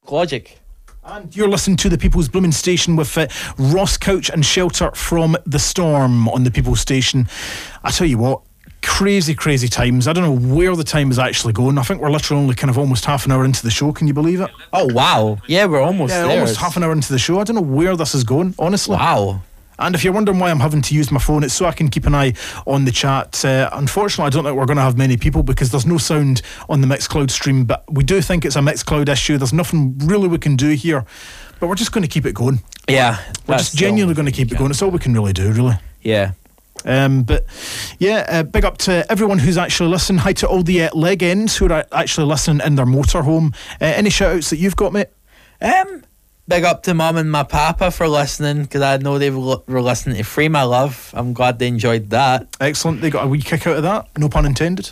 Logic. And you're listening to the People's Blooming Station with Ross Couch and Shelter from The Storm on the People's Station. I tell you what, crazy times. I don't know where the time is actually going. I think we're literally only kind of almost half an hour into the show. Can you believe it? Oh, wow. Yeah, we're almost there. Almost half an hour into the show. I don't know where this is going, honestly. Wow. And if you're wondering why I'm having to use my phone, it's so I can keep an eye on the chat. Unfortunately, I don't think we're going to have many people because there's no sound on the Mixcloud stream, but we do think it's a Mixcloud issue. There's nothing really we can do here, but we're just going to keep it going. Yeah. We're just genuinely going to keep it going. It's all we can really do, really. Yeah. But yeah, big up to everyone who's actually listening. Hi to all the leg ends who are actually listening in their motorhome. Any shout outs that you've got, mate? Big up to Mum and my Papa for listening, because I know they were listening to Free My Love. I'm glad they enjoyed that. Excellent. They got a wee kick out of that. No pun intended.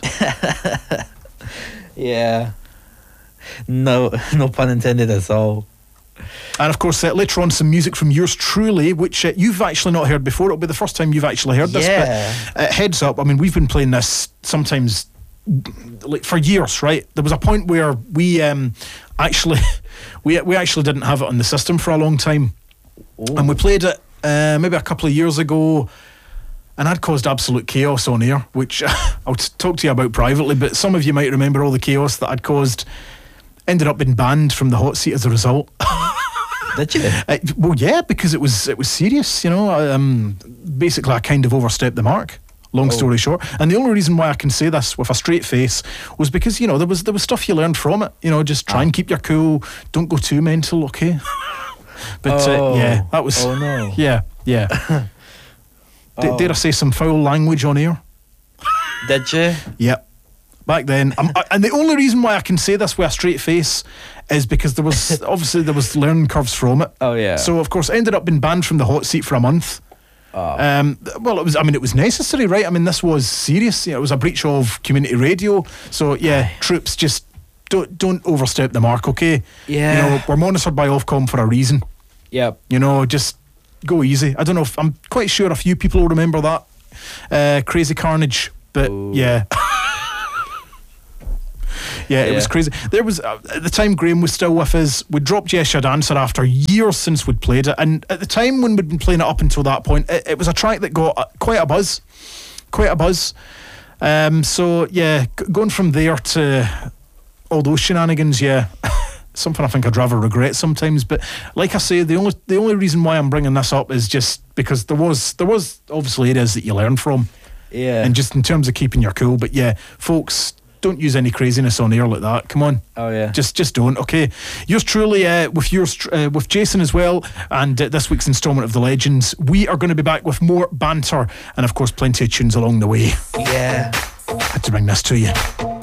Yeah. No pun intended at all. And of course, later on, some music from yours truly, which you've actually not heard before. It'll be the first time you've actually heard this. Yeah. But heads up, I mean, we've been playing this sometimes like for years, right? There was a point where we actually didn't have it on the system for a long time. Ooh. And we played it maybe a couple of years ago, and I'd caused absolute chaos on air, which I'll talk to you about privately, but some of you might remember all the chaos that I'd caused. Ended up being banned from the hot seat as a result. Did you? Well, yeah, because it was serious, you know. Basically, I kind of overstepped the mark. Long story short, and the only reason why I can say this with a straight face was because, you know, there was stuff you learned from it. You know, just try and keep your cool. Don't go too mental, okay? But yeah, that was. Oh no. Yeah. Dare I say some foul language on air? Did you? Yep. Back then, and the only reason why I can say this with a straight face is because there was learning curves from it. Oh yeah. So of course, ended up being banned from the hot seat for a month. Well, it was necessary, right? I mean, this was serious. You know, it was a breach of community radio. So yeah, troops, just don't overstep the mark, okay? Yeah. You know, we're monitored by Ofcom for a reason. Yep. You know, just go easy. I don't know if I'm quite sure a few people will remember that crazy carnage, but yeah. Yeah, it was crazy. There was, at the time Graham was still with us, we dropped Yes Your Dancer after years since we'd played it, and at the time when we'd been playing it up until that point, it was a track that got quite a buzz. So yeah, going from there to all those shenanigans, yeah, something I think I'd rather regret sometimes. But like I say, the only reason why I'm bringing this up is just because there was obviously areas that you learn from. Yeah. And just in terms of keeping your cool. But yeah, folks, don't use any craziness on air like that. Come on. Oh yeah. Just don't. Okay. Yours truly, with Jason as well, and this week's instalment of The Legends. We are going to be back with more banter and of course plenty of tunes along the way. Yeah. Had to bring this to you.